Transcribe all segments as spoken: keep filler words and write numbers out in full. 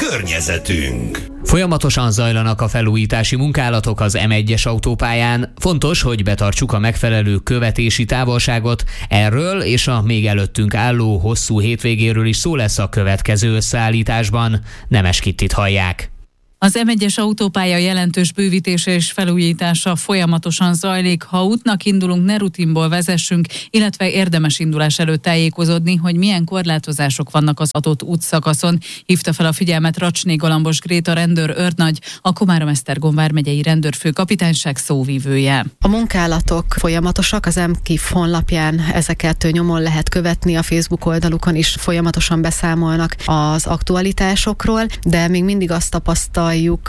környezetünk. Folyamatosan zajlanak a felújítási munkálatok az em egyes autópályán. Fontos, hogy betartsuk a megfelelő követési távolságot. Erről és a még előttünk álló hosszú hétvégéről is szó lesz a következő összeállításban. Nemes Kittit hallják. Az em egyes autópálya jelentős bővítése és felújítása folyamatosan zajlik. Ha útnak indulunk, ne rutinból vezessünk, illetve érdemes indulás előtt tájékozódni, hogy milyen korlátozások vannak az adott útszakaszon. Hívta fel a figyelmet Racsné Galambos Gréta rendőr őrnagy, a Komárom-Esztergom vármegyei rendőrfőkapitányság szóvivője. A munkálatok folyamatosak, az em ká i ef honlapján ezeket nyomon lehet követni, a Facebook oldalukon is folyamatosan beszámolnak az aktualitásokról, de még mindig azt tapasztal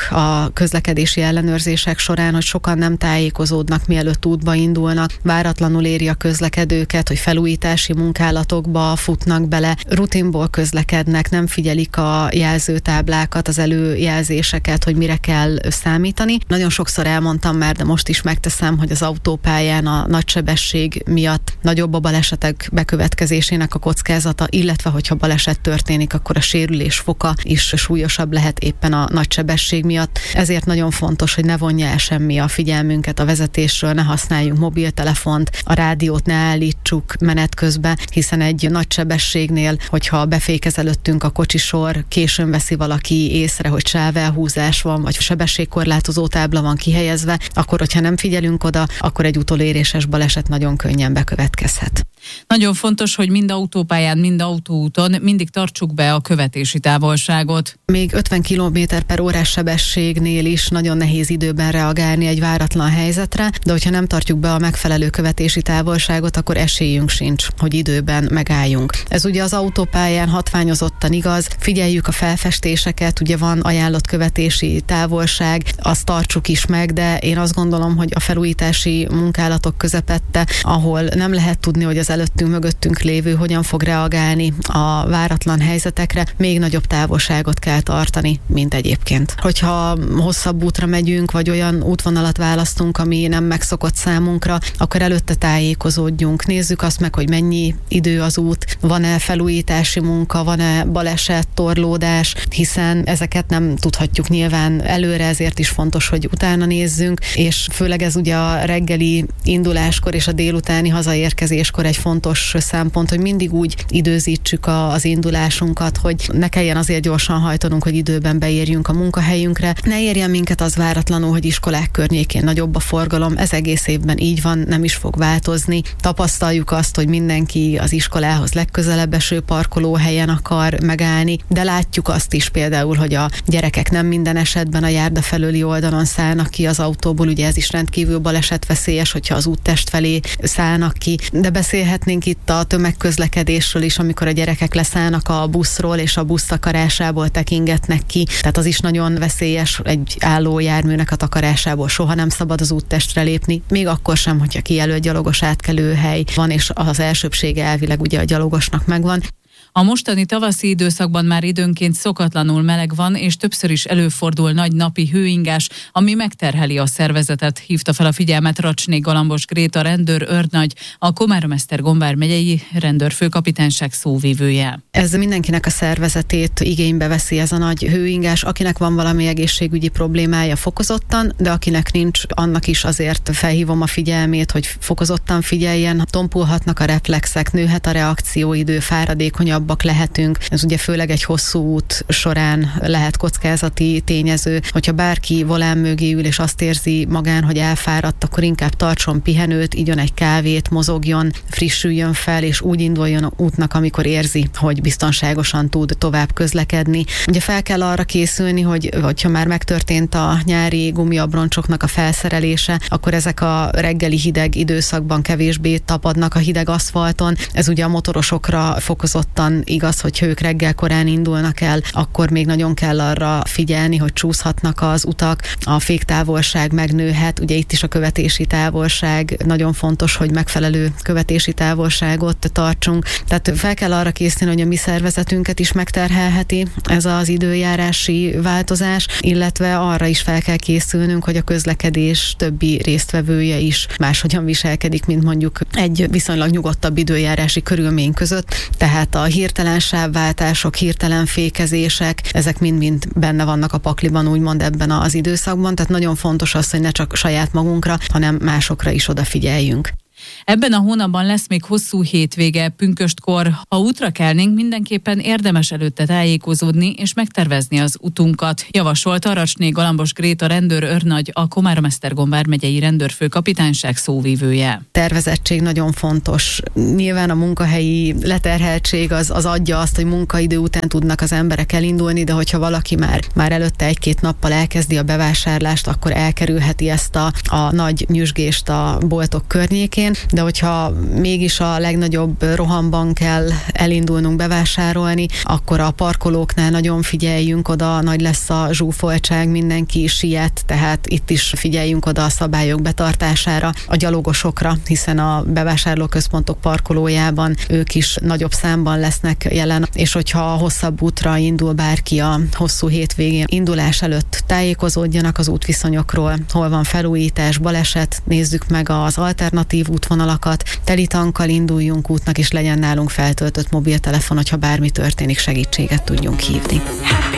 a közlekedési ellenőrzések során, hogy sokan nem tájékozódnak, mielőtt útba indulnak, váratlanul éri a közlekedőket, hogy felújítási munkálatokba futnak bele, rutinból közlekednek, nem figyelik a jelzőtáblákat, az előjelzéseket, hogy mire kell számítani. Nagyon sokszor elmondtam már, de most is megteszem, hogy az autópályán a nagy sebesség miatt nagyobb a balesetek bekövetkezésének a kockázata, illetve hogyha baleset történik, akkor a sérülés foka is súlyosabb lehet éppen a nagy sebesség miatt. Ezért nagyon fontos, hogy ne vonja el semmi a figyelmünket a vezetésről, ne használjunk mobiltelefont, a rádiót ne állítsuk menet közben, hiszen egy nagy sebességnél, hogyha befékez előttünk a kocsisor, későn veszi valaki észre, hogy sávelhúzás van, vagy sebességkorlátozó tábla van kihelyezve, akkor, hogyha nem figyelünk oda, akkor egy utoléréses baleset nagyon könnyen bekövetkezhet. Nagyon fontos, hogy mind autópályán, mind autóúton mindig tartsuk be a követési távolságot. Még ötven kilométer per órás sebességnél is nagyon nehéz időben reagálni egy váratlan helyzetre, de hogyha nem tartjuk be a megfelelő követési távolságot, akkor esélyünk sincs, hogy időben megálljunk. Ez ugye az autópályán hatványozottan igaz, figyeljük a felfestéseket, ugye van ajánlott követési távolság, azt tartsuk is meg, de én azt gondolom, hogy a felújítási munkálatok közepette, ahol nem lehet tudni, hogy az előttünk, mögöttünk lévő hogyan fog reagálni a váratlan helyzetekre, még nagyobb távolságot kell tartani, mint egyébként. Hogyha hosszabb útra megyünk, vagy olyan útvonalat választunk, ami nem megszokott számunkra, akkor előtte tájékozódjunk. Nézzük azt meg, hogy mennyi idő az út, van-e felújítási munka, van-e baleset, torlódás, hiszen ezeket nem tudhatjuk nyilván előre, ezért is fontos, hogy utána nézzünk, és főleg ez ugye a reggeli induláskor és a délutáni hazaérkezéskor egy fontos szempont, hogy mindig úgy időzítsük a, az indulásunkat, hogy ne kelljen azért gyorsan hajtanunk, hogy időben beérjünk a munkahelyünkre. Ne érjen minket az váratlanul, hogy iskolák környékén nagyobb a forgalom, ez egész évben így van, nem is fog változni. Tapasztaljuk azt, hogy mindenki az iskolához legközelebb eső parkolóhelyen akar megállni, de látjuk azt is például, hogy a gyerekek nem minden esetben a járda felőli oldalon szállnak ki az autóból, ugye ez is rendkívül balesetveszélyes, hogyha az úttest felé szállnak ki, de beszélhetnénk itt a tömegközlekedésről is, amikor a gyerekek leszállnak a buszról, és a busz takarásából tekingetnek ki, tehát az is nagyon veszélyes, egy álló járműnek a takarásából soha nem szabad az úttestre lépni, még akkor sem, hogyha kijelölt gyalogos átkelőhely van, és az elsőbsége elvileg ugye a gyalogosnak megvan. A mostani tavaszi időszakban már időnként szokatlanul meleg van, és többször is előfordul nagy napi hőingás, ami megterheli a szervezetet, hívta fel a figyelmet Racsné Galambos Gréta rendőr őrnagy, a Komárom-Esztergom vármegyei rendőrfőkapitányság szóvivője. Ez mindenkinek a szervezetét igénybe veszi ez a nagy hőingás, akinek van valami egészségügyi problémája fokozottan, de akinek nincs, annak is azért felhívom a figyelmét, hogy fokozottan figyeljen, tompulhatnak a reflexek, nőhet a reakcióidő, fáradékonyabb lehetünk. Ez ugye főleg egy hosszú út során lehet kockázati tényező. Hogyha bárki volán mögé ül, és azt érzi magán, hogy elfáradt, akkor inkább tartson pihenőt, igyon egy kávét, mozogjon, frissüljön fel, és úgy induljon útnak, amikor érzi, hogy biztonságosan tud tovább közlekedni. Ugye fel kell arra készülni, hogy hogyha már megtörtént a nyári gumiabroncsoknak a felszerelése, akkor ezek a reggeli hideg időszakban kevésbé tapadnak a hideg aszfalton. Ez ugye a motorosokra fokozottan igaz, hogy ők reggel korán indulnak el, akkor még nagyon kell arra figyelni, hogy csúszhatnak az utak, a féktávolság megnőhet, ugye itt is a követési távolság nagyon fontos, hogy megfelelő követési távolságot tartsunk. Tehát fel kell arra készíteni, hogy a mi szervezetünket is megterhelheti ez az időjárási változás, illetve arra is fel kell készülnünk, hogy a közlekedés többi résztvevője is máshogyan viselkedik, mint mondjuk egy viszonylag nyugodtabb időjárási körülmény között, tehát a hirtelen sávváltások, hirtelen fékezések, ezek mind-mind benne vannak a pakliban, úgymond ebben az időszakban, tehát nagyon fontos az, hogy ne csak saját magunkra, hanem másokra is odafigyeljünk. Ebben a hónapban lesz még hosszú hétvége, pünköstkor. Ha útra kelnénk, mindenképpen érdemes előtte tájékozódni és megtervezni az utunkat, javasolta Aracsné Galambos Gréta rendőr őrnagy, a Komárom-Esztergom vármegyei rendőrfőkapitányság szóvivője. Tervezettség nagyon fontos. Nyilván a munkahelyi leterheltség az, az adja azt, hogy munkaidő után tudnak az emberek elindulni, de hogyha valaki már, már előtte egy-két nappal elkezdi a bevásárlást, akkor elkerülheti ezt a, a nagy nyüzsgést a boltok környékén. De hogyha mégis a legnagyobb rohamban kell elindulnunk bevásárolni, akkor a parkolóknál nagyon figyeljünk oda, nagy lesz a zsúfoltság, mindenki siet, tehát itt is figyeljünk oda a szabályok betartására, a gyalogosokra, hiszen a bevásárlóközpontok parkolójában ők is nagyobb számban lesznek jelen, és hogyha hosszabb útra indul bárki a hosszú hétvégén, indulás előtt tájékozódjanak az útviszonyokról, hol van felújítás, baleset, nézzük meg az alternatív útvonalakat, teli tankkal induljunk útnak, és legyen nálunk feltöltött mobiltelefon, hogyha bármi történik, segítséget tudjunk hívni.